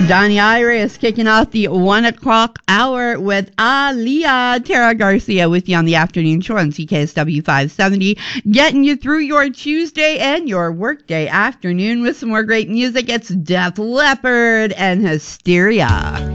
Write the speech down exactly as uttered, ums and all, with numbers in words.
Donnie Iris kicking off the one o'clock hour with Aaliyah. Tara Garcia with you on the afternoon show on C K S W five seventy, getting you through your Tuesday and your workday afternoon with some more great music. It's Def Leppard and Hysteria.